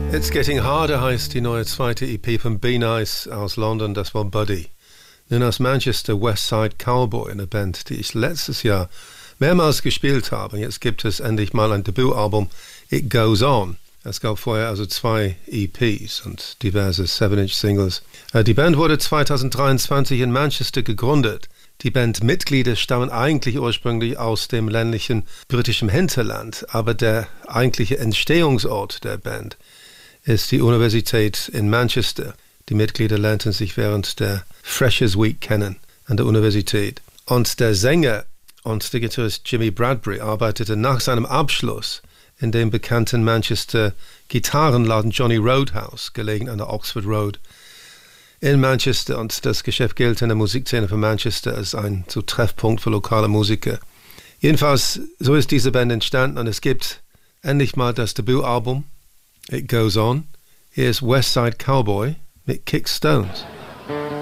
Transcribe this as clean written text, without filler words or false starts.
It's Getting Harder heißt die neue zweite EP von Be Nice aus London, das war Buddy. Nun aus Manchester Westside Cowboy, eine Band, die ich letztes Jahr mehrmals gespielt habe. Jetzt gibt es endlich mal ein Debütalbum, It Goes On. Es gab vorher also 2 EPs und diverse 7-Inch-Singles. Die Band wurde 2023 in Manchester gegründet. Die Bandmitglieder stammen eigentlich ursprünglich aus dem ländlichen britischen Hinterland, aber der eigentliche Entstehungsort der Band ist die Universität in Manchester. Die Mitglieder lernten sich während der Freshers Week kennen an der Universität. Und der Sänger und der Gitarrist Jimmy Bradbury arbeitete nach seinem Abschluss in dem bekannten Manchester Gitarrenladen Johnny Roadhouse, gelegen an der Oxford Road in Manchester. Und das Geschäft gilt in der Musikszene von Manchester als ein so Treffpunkt für lokale Musiker. Jedenfalls, so ist diese Band entstanden und es gibt endlich mal das Debütalbum It Goes On. Hier ist Westside Cowboy mit Kick Stones.